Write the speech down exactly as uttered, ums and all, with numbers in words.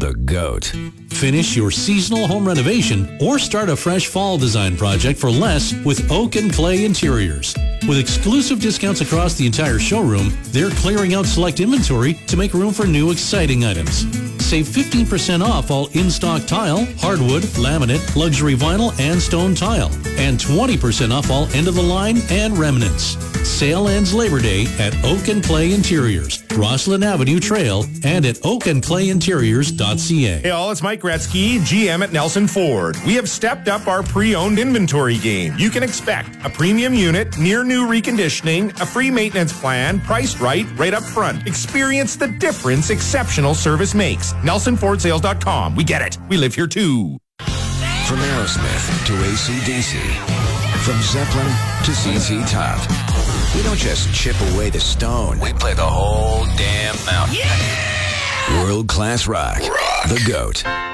The GOAT. Finish your seasonal home renovation or start a fresh fall design project for less with Oak and Clay Interiors. With exclusive discounts across the entire showroom, they're clearing out select inventory to make room for new exciting items. Save fifteen percent off all in-stock tile, hardwood, laminate, luxury vinyl, and stone tile. And twenty percent off all end-of-the-line and remnants. Sale ends Labor Day at Oak and Clay Interiors, Roslyn Avenue Trail, and at oak and clay interiors dot c a. Hey all, it's Mike Gretzky, G M at Nelson Ford. We have stepped up our pre-owned inventory game. You can expect a premium unit, near new reconditioning, a free maintenance plan, priced right, right up front. Experience the difference exceptional service makes. Nelson Ford Sales dot com. We get it. We live here too. From Aerosmith to A C D C, from Zeppelin to Z Z Top, we don't just chip away the stone. We play the whole damn mountain. Yeah! World-class rock. rock. The GOAT.